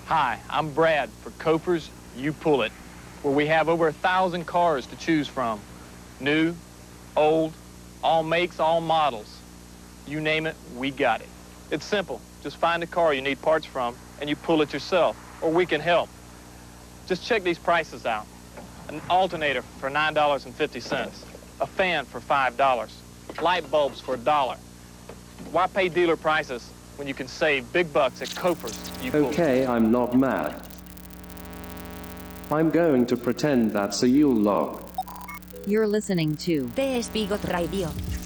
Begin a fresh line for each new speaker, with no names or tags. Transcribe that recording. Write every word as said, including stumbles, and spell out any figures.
Hi, I'm Brad for Kofer's You Pull It, where we have over a thousand cars to choose from. New, old, all makes, all models. You name it, we got it. It's simple. Just find a car you need parts from and you pull it yourself, or we can help. Just check these prices out. An alternator for nine dollars and fifty cents, a fan for five dollars, light bulbs for a dollar. Why pay dealer prices when you can save big bucks at Kofer's? You pull
Okay,
it.
I'm not mad. I'm going to pretend that's a Yule log.
You're listening to
T-Spigot Radio.